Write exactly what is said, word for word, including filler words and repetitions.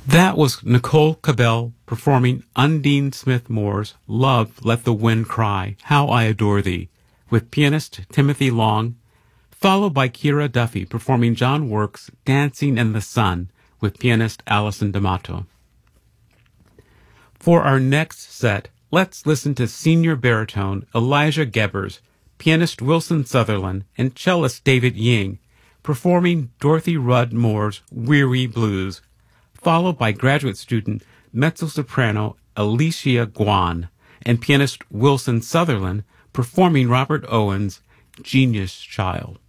That was Nicole Cabell performing Undine Smith Moore's Love, Let the Wind Cry, How I Adore Thee, with pianist Timothy Long, followed by Kira Duffy performing John Work's Dancing in the Sun, with pianist Alison D'Amato. For our next set, let's listen to senior baritone Elijah Gebbers, pianist Wilson Sutherland, and cellist David Ying performing Dorothy Rudd Moore's Weary Blues, followed by graduate student mezzo-soprano Alicia Guan and pianist Wilson Sutherland performing Robert Owen's Genius Child.